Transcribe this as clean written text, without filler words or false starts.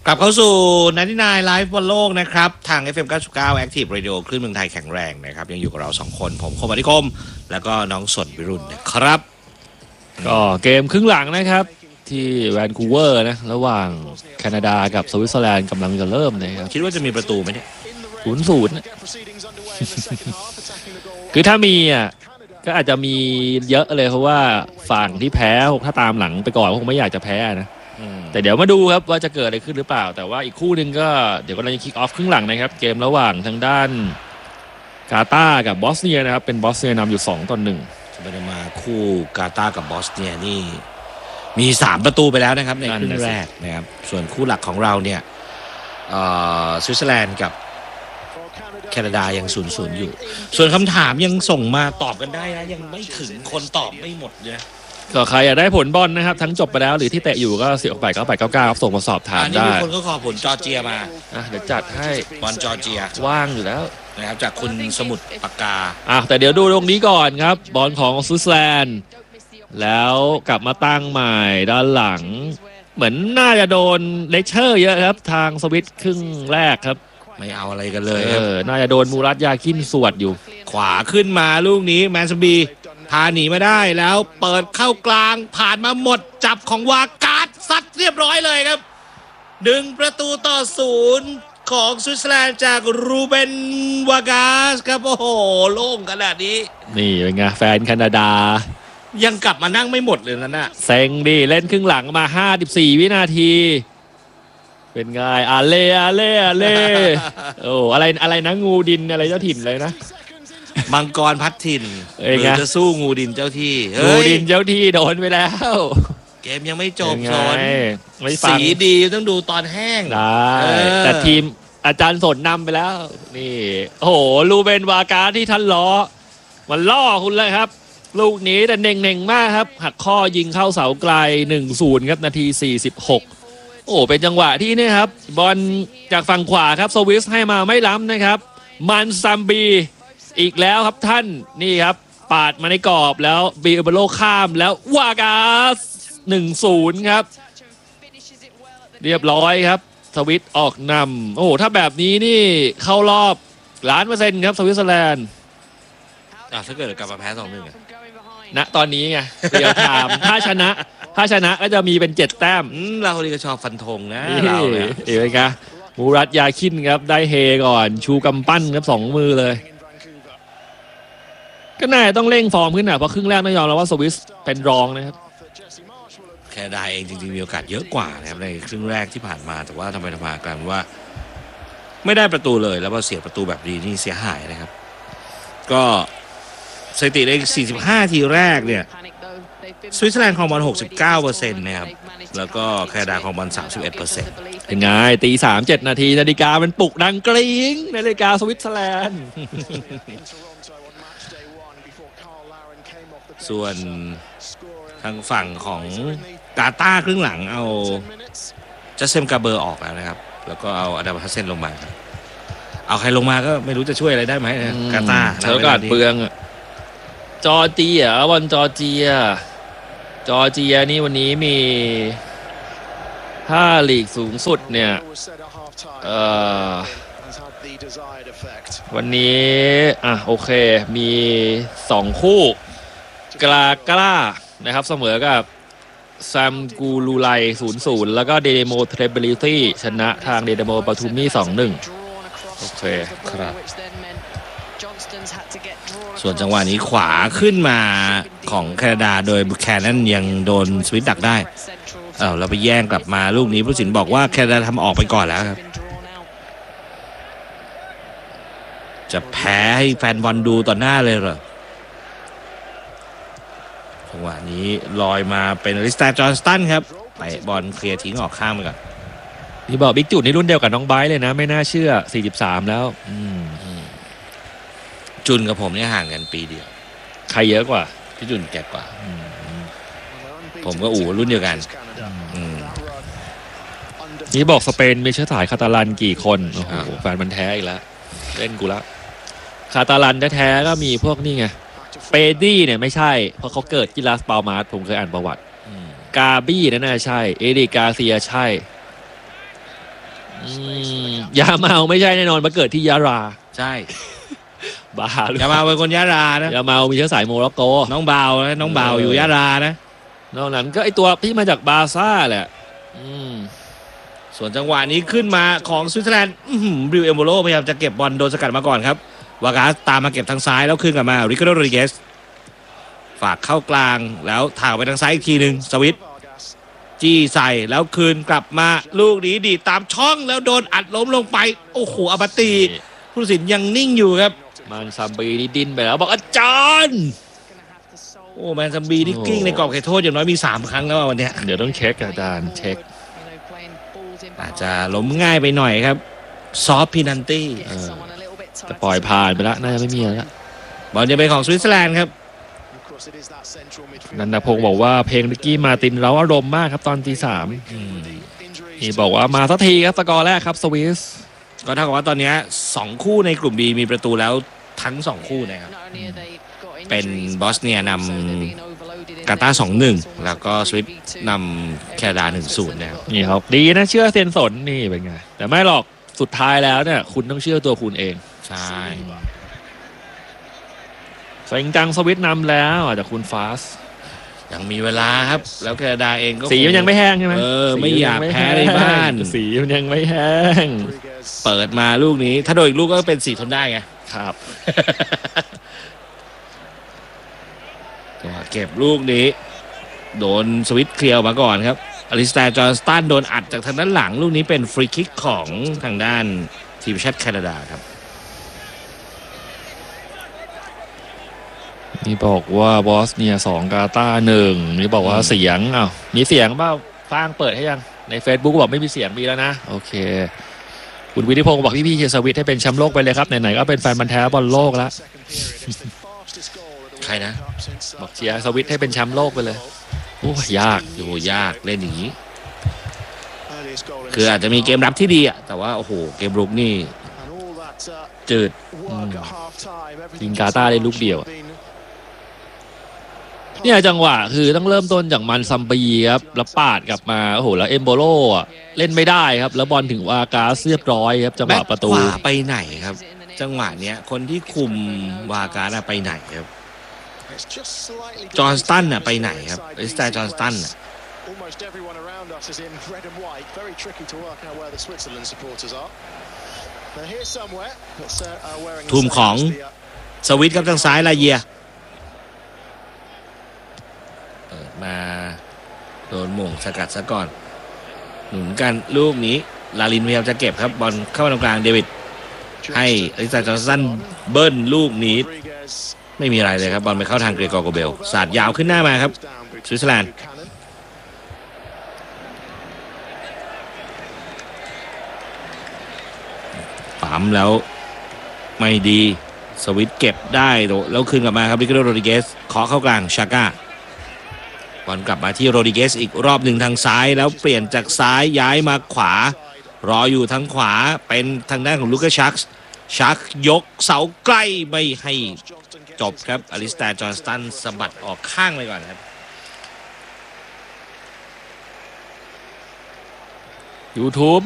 กลับเข้าสู่99 ไลฟ์บอลโลกนะครับทาง FM 99 Active Radio คลื่นเมืองไทยแข็งแรงนะครับยังอยู่กับเรา2คนผมคมอธิคมแล้วก็น้องสนวิรุณนะครับก็เกมครึ่งหลังนะครับที่แวนคูเวอร์นะระหว่างแคนาดากับสวิตเซอร์แลนด์กำลังจะเริ่มนะครับคิดว่าจะมีประตูไหมเนี่ย 0-0คือถ้ามีอ่ะก็อาจจะมีเยอะเลยเพราะว่าฝั่งที่แพ้ถ้าตามหลังไปก่อนคงไม่อยากจะแพ้นะแต่เดี๋ยวมาดูครับว่าจะเกิดอะไรขึ้นหรือเปล่าแต่ว่าอีกคู่หนึ่งก็เดี๋ยวกำลังจะคิกออฟครึ่งหลังนะครับเกมระหว่างทางด้านกาตาร์กับบอสเนียนะครับเป็นบอสเนียนำอยู่2-1 จะไปมาคู่กาตาร์กับบอสเนียนี่มี3ประตูไปแล้วนะครับในครึ่งแรกนะครับส่วนคู่หลักของเราเนี่ยสวิตเซอร์แลนด์กับแคนาดายัง0-0อยู่ส่วนคำถามยังส่งมาตอบกันได้นะยังไม่ถึงคนตอบไม่หมดเลยก็ใครอยากได้ผลบอลนะครับทั้งจบไปแล้วหรือที่เตะอยู่ก็4 8 9 8 9 9ครับส่งมาสอบถามได้มีคนก็ขอผลจอร์เจียมาเดี๋ยวจัดให้บอลจอร์เจียว่างอยู่แล้วนะครับจากคุณสมุทรปากกาแต่เดี๋ยวดูตรงนี้ก่อนครับบอลของสวิตเซอร์แลนด์แล้วกลับมาตั้งใหม่ด้านหลังเหมือนน่าจะโดนเลคเชอร์เยอะครับทางสวิตครึ่งแรกครับไม่เอาอะไรกันเลยครับน่าจะโดนมูรัตยาคินสวดอยู่ขวาขึ้นมาลูกนี้แมนสบีพาหนีมาได้แล้วเปิดเข้ากลางผ่านมาหมดจับของวากาดซัดเรียบร้อยเลยครับ1-0ของสวิตเซอร์แลนด์จากรูเบนวากาสครับโอ้โหโล่งขนาดนี้นี่เป็นไงแฟนแคนาดายังกลับมานั่งไม่หมดเลยนั่นน่ะเซ็งดิเล่นครึ่งหลังมา54วินาทีเป็นไงอาเล่โอ้อะไรนะงูดินอะไรเจ้าถิ่นเลยนะมังกรพัดถิ่นหรือจะสู้งูดินเจ้าที่งูดินเจ้าที่โดนไปแล้วเกมยังไม่จบสนสีดีต้องดูตอนแห้งได้แต่ทีมอาจารย์สนนำไปแล้วนี่โอ้โหลูเบนวากาที่ท่านล้อมันล่อคุณเลยครับลูกนี้แต่เน่งมากครับหักข้อยิงเข้าเสาไกล 1-0 ครับนาที46โอ้เป็นจังหวะที่นี่ครับบอลจากฝั่งขวาครับสวิสให้มาไม่ล้ำนะครับมันซัมบีอีกแล้วครับท่านนี่ครับปาดมาในกรอบแล้วบีเอเบโลข้ามแล้ววากาส 1-0 ครับเรียบร้อยครับสวิตออกนำโอ้โหถ้าแบบนี้นี่เข้ารอบ1,000,000%ครับสวิตเซอร์แลนด์ถ้าเกิดกลับมาแพ้2-1 ณตอนนี้ไงเรียลไทม์ถ้าชนะก็จะมีเป็น7 แต้มเราคนนี้ก็ชอบฟันธงนะเราเนี่ยเอ๋ยครับมูรัตยาคินครับได้เฮก่อนชูกำปั้นครับ2 มือเลยก็น่าต้องเร่งฟอร์มขึ้นเพราะครึ่งแรกต้องยอมแล้วว่าสวิสเป็นรองนะครับแคนาดาเองจริงๆมีโอกาสเยอะกว่านะครับในครึ่งแรกที่ผ่านมาแต่ว่าทำไมกลายเป็นว่าไม่ได้ประตูเลยแล้วพอเสียประตูแบบนี้นี่เสียหายนะครับก็สถิติใน45ทีแรกเนี่ยสวิตเซอร์แลนด์ครองบอล 69% นะครับแล้วก็แคนาดาครองบอล 31% เป็นไงตี3 7 นาทีนาฬิกามันปลุกดังกริ๊งนาฬิกาสวิตเซอร์แลนด์ส่วนทางฝั่งของกาตาร์ครึ่งหลังเอาจัสเซมกาเบอร์ออกแล้วนะครับแล้วก็เอาอดัมฮัสเซนลงมาเอาใครลงมาก็ไม่รู้จะช่วยอะไรได้ไหมนะกาตาร์เท่ากับเปลืองจอร์เจียบอลจอร์เจียนี่วันนี้มี5 ลีกสูงสุดเนี่ยวันนี้โอเคมี2 คู่กล้านะครับเสมอกับซัมกูลูไล 0-0 แล้วก็เดโมเทรเบลิตี้ชนะทางเดโมปทุมนี่ 2-1 โอเคครับส่วนจังหวะนี้ขวาขึ้นมาของแคนาดาโดยบุคแคนนั่นยังโดนสวิตดักได้เราไปแย่งกลับมาลูกนี้ผู้ตัดสินบอกว่าแคนาดาทำออกไปก่อนแล้วครับจะแพ้ให้แฟนบอลดูต่อหน้าเลยเหรอจังหวะนี้ลอยมาเป็นอลิสตาจอห์นสตันครับไปบอลเคลียร์ทิ้งออกข้างไปก่อนที่บอกบิ๊กจุดนี่รุ่นเดียวกับน้องไบร์ทเลยนะไม่น่าเชื่อ43แล้วจุนกับผมเนี่ยห่างกันปีเดียวใครเยอะกว่าพี่จุนแก่กว่าผมก็รุ่นเดียวกันนี่บอกสเปนมีเชื้อสายคาตาลันกี่คนโอ้โหแฟนมันแท้อีกแล้วเล่นกูละคาตาลันแท้ๆก็มีพวกนี่ไงเปดี้เนี่ยไม่ใช่เพราะเขาเกิดที่ลาสปาลมาสผมเคยอ่านประวัติกาบี้นั่นน่าใช่เอริกาเซียใช่ยาเมาไม่ใช่แน่นอนมาเกิดที่ยะลาใช่บ้าหรืออย่ามาเป็นคนยะลานะยาเมามีเชื้อสายโมร็อกโกน้องเบานะน้องเบาอยู่ยะลานะนอกนั้นก็ไอตัวที่มาจากบาร์ซ่าแหละส่วนจังหวะนี้ขึ้นมาของสวิตเซอร์แลนด์บริวเอมโบโลพยายามจะเก็บบอลโดนสกัดมาก่อนครับวากาสตามมาเก็บทางซ้ายแล้วขึ้นกลับมาริคาร์โด โรดริเกสฝากเข้ากลางแล้วถ่ายไปทางซ้ายอีกทีหนึ่งสวิตจี้ใส่แล้วคืนกลับมาลูกนี้ดีตามช่องแล้วโดนอัดล้มลงไปโอ้โหอปติผู้ตัดสินยังนิ่งอยู่ครับมันซัมบีนี่ดิ้นไปแล้วบอกอาจารย์โอ้แมนซัมบีนี่กลิ้งในกรอบเขตโทษอย่างน้อยมี3 ครั้งแล้ววันเนี้ยเดี๋ยวต้องเช็คอาจารย์เช็คอาจจะล้มง่ายไปหน่อยครับซอฟพินันตี้แต่ปล่อยผ่านไปแล้วน่าจะไม่มีแล้วบอลจะเป็นของสวิตเซอร์แลนด์ครับนันทพงศ์บอกว่าเพลงนิกกี้มาตินเร้าอารมณ์มากครับตอนตี 3นี่บอกว่ามาสักทีครับสกอร์แรกครับสวิสก็เท่ากับว่าตอนนี้2 คู่ในกลุ่ม B มีประตูแล้วทั้ง2 คู่นะครับเป็นบอสเนียนำกาตาร์ 2-1 แล้วก็สวิตนำแคนาดา 1-0 นะครับนี่ครับดีนะเชื่อเซนสนนี่เป็นไงแต่ไม่หรอกสุดท้ายแล้วเนี่ยคุณต้องเชื่อตัวคุณเองใช่สวิงจังสวิตนำแล้วแต่คุณฟาสยังมีเวลาครับแล้วแคนาดาเองก็สีมันยังไม่แห้งใช่ไหมไม่อยากแพ้ในบ้านสีมันยังไม่แห้งเปิดมาลูกนี้ถ้าโดนอีกลูกก็เป็นสีทนได้ไงครับเก็บลูกนี้โดนสวิตเคลียร์มาก่อนครับอลิสแตร์จอห์นสตันโดนอัดจากทางด้านหลังลูกนี้เป็นฟรีคิกของทางด้านทีมชาติแคนาดาครับนี่บอกว่าบอสเนีย2กาตาร์1นี่บอกว่าเสียงมีเสียงเปล่าฟังเปิดให้ยังใน Facebook บอกไม่มีเสียงมีแล้วนะโอเคคุณวิทิพงศ์บอกพี่เชียร์สวิตให้เป็นแชมป์โลกไปเลยครับไหนๆก็เป็นแฟนมันแท้บอลโลกแล้วใครนะบอกเชียร์สวิตให้เป็นแชมป์โลกไปเลยโอ้ยากยากเล่นอย่างนี้คืออาจจะมีเกมรับที่ดีแต่ว่าโอ้โหเกมรุกนี่จืดยิงกาตาร์ได้ลูกเดียวเนี่ยจังหวะคือต้องเริ่มต้นจากมันซัมบีครับแล้วปาดกลับมาโอ้โหแล้วเอมโบโลเล่นไม่ได้ครับแล้วบอลถึงวากาเรียบร้อยครับจังหวะประตูไปไหนครับจังหวะเนี้ยคนที่คุมวากาไปไหนครับจอห์นสตันไปไหนครับไอสไตล์จอห์นสตันทุ่มของสวิตครับทางซ้ายลาเยียเปิดมาโดนหม่งสกัดซะก่อนหนุนกันลูกนี้ลาลินพยายามจะเก็บครับบอลเข้ามาตรงกลางเดวิดให้อลิซาจอห์นสันเบิ้ลลูกนี้ไม่มีอะไรเลยครับบอลไปเข้าทางเกรกอร์โกเบลสาดยาวขึ้นหน้ามาครับสวิตเซอร์แลนด์ปั๊มแล้วไม่ดีสวิตเก็บได้แล้วคืนกลับมาครับริคาร์โด โรดริเกสเคาะเข้ากลางชาก้าบอลกลับมาที่โรดริเกสอีกรอบหนึ่งทางซ้ายแล้วเปลี่ยนจากซ้ายย้ายมาขวารออยู่ทางขวาเป็นทางด้านของลูคัสชักยกเสาใกล้ไม่ให้จบครับอลิสแตร์จอห์นสตันสะบัดออกข้างไปก่อนครับ YouTube